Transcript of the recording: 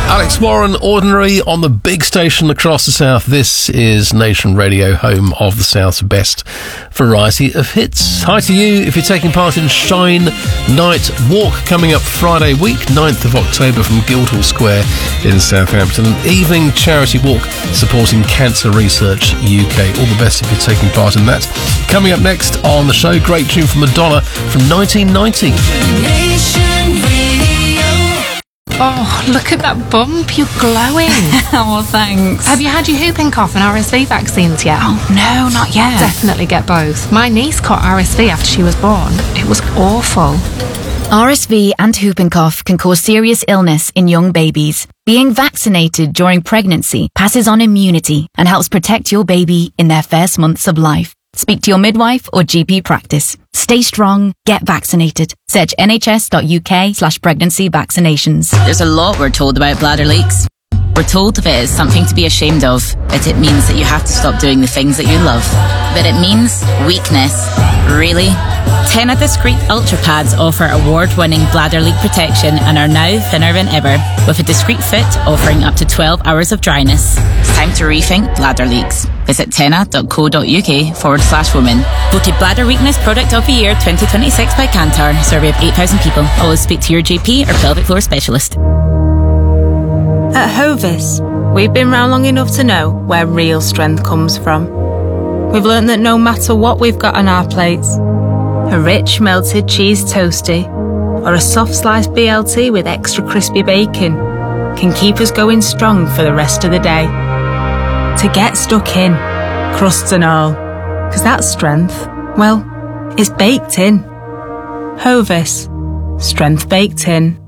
Alex Warren, Ordinary, on the big station across the South. This is Nation Radio, home of the South's best variety of hits. Hi to you if you're taking part in Shine Night Walk coming up Friday week, 9th of October from Guildhall Square in Southampton. An evening charity walk supporting Cancer Research UK. All the best if you're taking part in that. Coming up next on the show, great tune from Madonna from 1990. Nation Radio. Oh, look at that bump. You're glowing. Oh, thanks. Have you had your whooping cough and RSV vaccines yet? Oh, no, not yet. Definitely get both. My niece caught RSV after she was born. It was awful. RSV and whooping cough can cause serious illness in young babies. Being vaccinated during pregnancy passes on immunity and helps protect your baby in their first months of life. Speak to your midwife or GP practice. Stay strong, get vaccinated. Search nhs.uk/pregnancy vaccinations. There's a lot we're told about bladder leaks. We're told if it is something to be ashamed of, that it means that you have to stop doing the things that you love. That it means weakness. Really? Tena Discreet Ultra Pads offer award-winning bladder leak protection and are now thinner than ever, with a discreet fit offering up to 12 hours of dryness. It's time to rethink bladder leaks. Visit tena.co.uk/women. Voted Bladder Weakness Product of the Year 2026 by Kantar. Survey of 8,000 people. Always speak to your GP or pelvic floor specialist. At Hovis, we've been round long enough to know where real strength comes from. We've learned that no matter what we've got on our plates, a rich melted cheese toastie or a soft sliced BLT with extra crispy bacon can keep us going strong for the rest of the day. To get stuck in, crusts and all, because that strength, well, it's baked in. Hovis, strength baked in.